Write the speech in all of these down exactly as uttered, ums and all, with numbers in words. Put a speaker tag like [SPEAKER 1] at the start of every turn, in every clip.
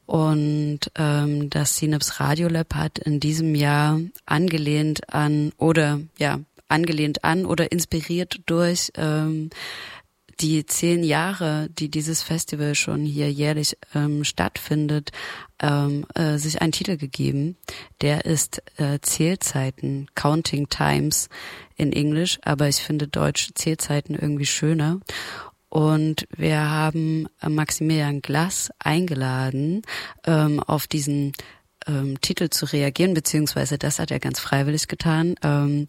[SPEAKER 1] Und ähm, das Synapse Radiolab hat in diesem Jahr angelehnt an oder ja angelehnt an oder inspiriert durch ähm, die zehn Jahre, die dieses Festival schon hier jährlich ähm, stattfindet, ähm, äh, sich einen Titel gegeben. Der ist äh, Zählzeiten, Counting Times in Englisch, aber ich finde Deutsch Zählzeiten irgendwie schöner. Und wir haben Maximilian Glas eingeladen, ähm, auf diesen ähm, Titel zu reagieren, beziehungsweise das hat er ganz freiwillig getan. Ähm,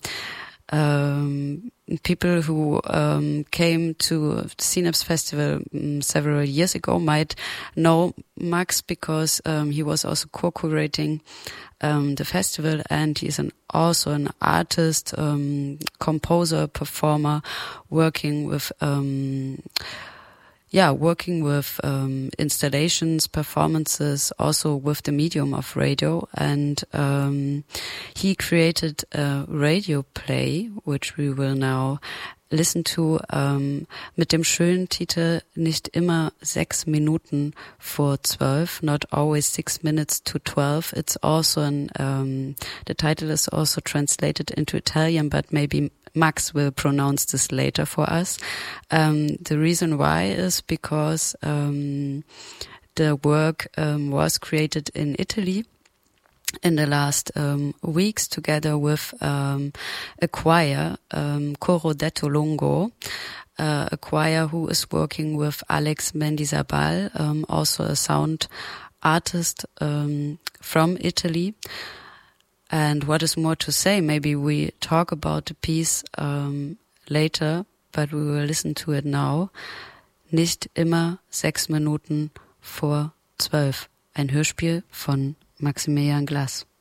[SPEAKER 1] um, people who um, came to the Synapse Festival um, several years ago might know Max because um, he was also co-curating um, the festival, and he is an, also an artist, um, composer, performer, working with um, yeah, working with um, installations, performances, also with the medium of radio. And um, he created a radio play, which we will now listen to, um, mit dem schönen Titel Nicht immer sechs Minuten vor zwölf, not always six minutes to twelve. It's also an, um, the title is also translated into Italian, but maybe Max will pronounce this later for us. Um, the reason why is because um, the work um, was created in Italy in the last um, weeks together with um, a choir, um, Coro Detto Lungo, uh, a choir who is working with Alex Mendizabal, um, also a sound artist um, from Italy. And what is more to say? Maybe we talk about the piece um, later, but we will listen to it now. Nicht immer sechs Minuten vor zwölf. Ein Hörspiel von Maximilian Glas.